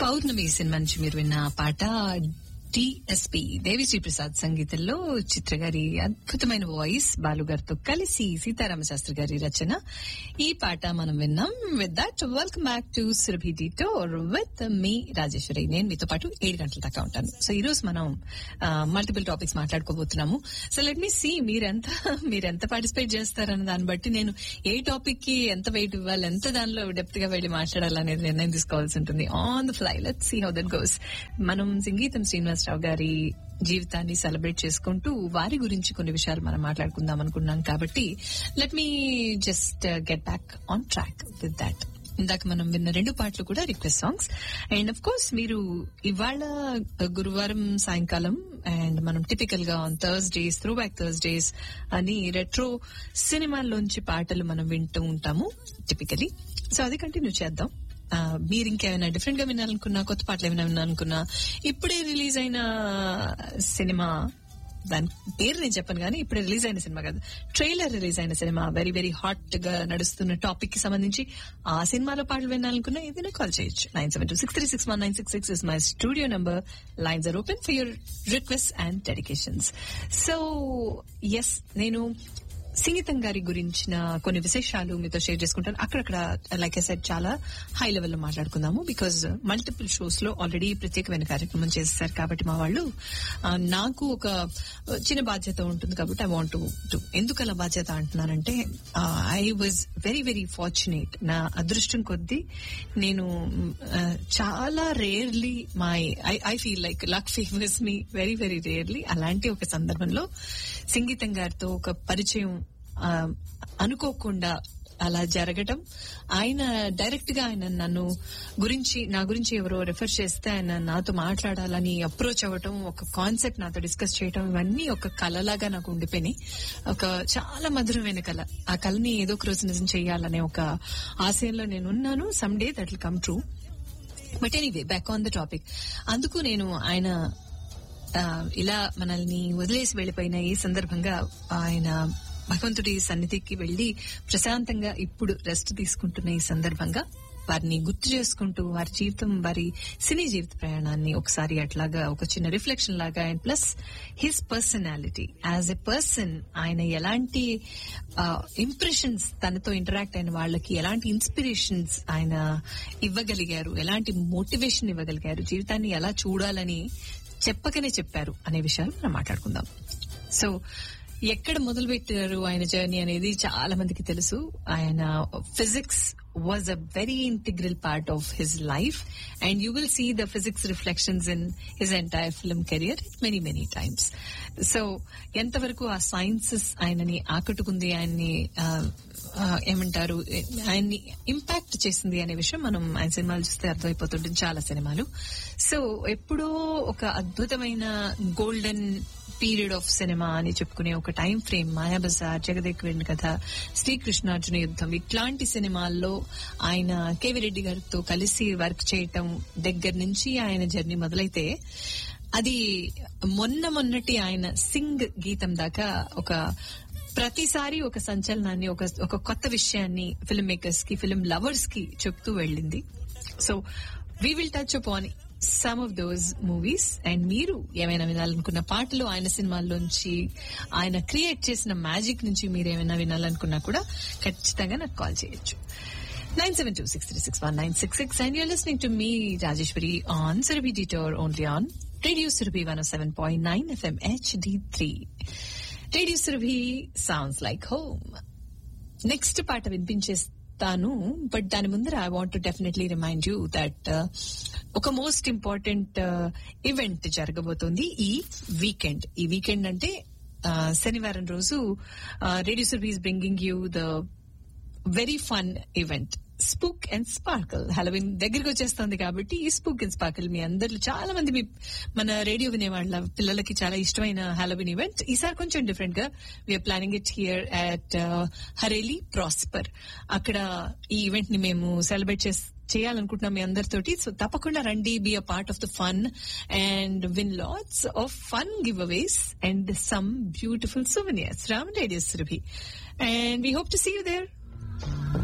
పౌర్ణమి cinema నుంచి మీరు విన్న పాట టిఎస్పి దేవిశ్రీ ప్రసాద్ సంగీతంలో చిత్ర గారి అద్భుతమైన వాయిస్ బాలు గారితో కలిసి సీతారామ శాస్త్రి గారి రచన. ఈ పాట మనం విన్నాం. With that welcome back to Surabhi detour with me Rajeshwari. నేను మీతో పాటు 7 గంటల దాకా ఉంటాను. సో ఈ రోజు మనం multiple topics మాట్లాడుకోబోతున్నాము. So let me see మీరెంత పార్టిసిపేట్ చేస్తారన్న దాన్ని బట్టి నేను ఏ టాపిక్ కి ఎంత వెయిట్ ఇవ్వాలి, ఎంత దానిలో డెప్త్ గా వెళ్ళి మాట్లాడాలనేది నిర్ణయం తీసుకోవాల్సి ఉంటుంది. On the fly let's see how that goes. మనం సంగీతం శ్రీనివాసరావు గారి జీవితాన్ని సెలబ్రేట్ చేసుకుంటూ వారి గురించి కొన్ని విషయాలు మనం మాట్లాడుకుందాం అనుకున్నాం. కాబట్టి let me just get back on track with that. ఇందాక మనం విన్న 2 పాటలు కూడా request songs. And of course మీరు ఇవాళ గురువారం సాయంకాలం అండ్ మనం టిపికల్ గా on Thursdays, through back Thursdays అని రెట్రో సినిమాల్లోంచి పాటలు మనం వింటూ ఉంటాము టిపికలీ. సో అది కంటిన్యూ చేద్దాం. మీరు ఇంకేమైనా డిఫరెంట్ గా వినాలనుకున్నా, కొత్త పాటలు ఏమైనా వినాలనుకున్నా, ఇప్పుడే రిలీజ్ అయిన సినిమా, దాని పేరు నేను చెప్పను కానీ ఇప్పుడే రిలీజ్ అయిన సినిమా కాదు, ట్రైలర్ రిలీజ్ అయిన సినిమా, వెరీ వెరీ హాట్ గా నడుస్తున్న టాపిక్ కి సంబంధించి ఆ సినిమాలో పాటలు వినాలనుకున్నా ఏదైనా కాల్ చేయొచ్చు. 972-636-1966 is my studio number. Lines are open for your request and dedications. So yes, నేను సంగీతం గారి గురించిన కొన్ని విశేషాలు మీతో షేర్ చేసుకుంటాను. అక్కడక్కడ లైక్ ఐ సెడ్ చాలా హై లెవెల్ లో మాట్లాడుకుందాము. బికాజ్ మల్టిపుల్ షోస్ లో ఆల్రెడీ ప్రత్యేకమైన కార్యక్రమం చేస్తారు కాబట్టి మా వాళ్ళు, నాకు ఒక చిన్న బాధ్యత ఉంటుంది కాబట్టి ఐ వాంట్ టు. ఎందుకు అలా బాధ్యత అంటున్నానంటే, I was very very fortunate. నా అదృష్టం కొద్దీ నేను చాలా rarely I feel like luck favours me very very rarely. అలాంటి ఒక సందర్భంలో సంగీతం గారితో ఒక పరిచయం అనుకోకుండా అలా జరగటం, ఆయన డైరెక్ట్ గా ఆయన నా గురించి ఎవరో రెఫర్ చేస్తే ఆయన నాతో మాట్లాడాలని అప్రోచ్ అవ్వటం, ఒక కాన్సెప్ట్ నాతో డిస్కస్ చేయటం, ఇవన్నీ ఒక కళలాగా నాకు ఉండిపోయినాయి. ఒక చాలా మధురమైన కళ. ఆ కళని ఏదో ఒక రోజు నిజం చేయాలనే ఒక ఆశయంలో నేను ఉన్నాను. Some day that will come true. But anyway, back on the topic. అందుకు నేను ఆయన ఇలా మనల్ని వదిలేసి వెళ్లిపోయిన ఈ సందర్భంగా ఆయన భగవంతుడి సన్నిధికి వెళ్లి ప్రశాంతంగా ఇప్పుడు రెస్ట్ తీసుకుంటున్న ఈ సందర్భంగా వారిని గుర్తు చేసుకుంటూ వారి జీవితం, వారి సినీ జీవిత ప్రయాణాన్ని ఒకసారి అట్లాగా ఒక చిన్న రిఫ్లెక్షన్ లాగా, and plus his personality as a person, ఆయన ఎలాంటి ఇంప్రెషన్స్, తనతో ఇంటరాక్ట్ అయిన వాళ్ళకి ఎలాంటి ఇన్స్పిరేషన్స్ ఆయన ఇవ్వగలిగారు, ఎలాంటి మోటివేషన్ ఇవ్వగలిగారు, జీవితాన్ని ఎలా చూడాలని చెప్పకనే చెప్పారు అనే విషయాలు మనం మాట్లాడుకుందాం. సో ఎక్కడ మొదలు పెట్టారు ఆయన జర్నీ అనేది చాలా మందికి తెలుసు. ఆయన physics was a very integral part of his life, and you will see the physics reflections in his entire film career many times. So ఎంతవరకు ఆ సైన్సెస్ ఆయనని ఆకట్టుకుంది, ఆయన్ని ఏమంటారు, ఆయన్ని ఇంపాక్ట్ చేసింది అనే విషయం మనం ఆయన సినిమాలు చూస్తే అర్థమైపోతుంటుంది, చాలా సినిమాలు. సో ఎప్పుడో ఒక అద్భుతమైన గోల్డెన్ పీరియడ్ ఆఫ్ సినిమా అని చెప్పుకునే ఒక టైం ఫ్రేమ్, మాయాబజార్, జగదేకవీరుని కథ, శ్రీకృష్ణార్జున యుద్ధం, ఇట్లాంటి సినిమాల్లో ఆయన కేవీ రెడ్డి గారితో కలిసి వర్క్ చేయటం దగ్గర నుంచి ఆయన జర్నీ మొదలైతే, అది మొన్నటి ఆయన సింగ్ గీతం దాకా ఒక ప్రతిసారి ఒక సంచలనాన్ని, ఒక కొత్త విషయాన్ని ఫిల్మ్ మేకర్స్ కి, ఫిల్మ్ లవర్స్ కి చెప్తూ వెళ్ళింది. So we will touch upon some of those movies. And మీరు ఏమైనా వినాలనుకున్న పాటలు, ఆయన సినిమాల్లోంచి ఆయన క్రియేట్ చేసిన మ్యాజిక్ నుంచి మీరు ఏమైనా వినాలనుకున్నా కూడా ఖచ్చితంగా నాకు కాల్ చేయొచ్చు. 972-636-1966 and you're listening to me, Rajeshwari, on Surabhi Detour, only on Radio Surabhi 107.9 FM HD3. Radio Surabhi sounds like home. Next పాట వినిపించేస్తాను, బట్ దాని ముందర I want to definitely remind you that ఒక మోస్ట్ ఇంపార్టెంట్ ఈవెంట్ జరగబోతోంది ఈ weekend. ఈ weekend అంటే శనివారం రోజు radio Surabhi is bringing you the very fun event spook and sparkle. Halloween దగ్గరికి వచ్చేస్తుంది కాబట్టి ఈ స్పూక్ అండ్ స్పార్కల్ మీ అందరిలో చాలా మంది, మన రేడియో వినేవాళ్ళ పిల్లలకి చాలా ఇష్టమైన హాలోవిన్ ఈవెంట్. ఈసారి కొంచెం డిఫరెంట్ గా we are planning it here at హరేలీ prosper. అక్కడ ఈ ఈవెంట్ ని మేము సెలబ్రేట్ చేయాలనుకుంటున్నాం మీ అందరితోటి. సో తప్పకుండా రండి, be a part of the fun and win lots of fun give అవేస్ and some beautiful souvenirs from Radio Surabhi. And we hope to see you there.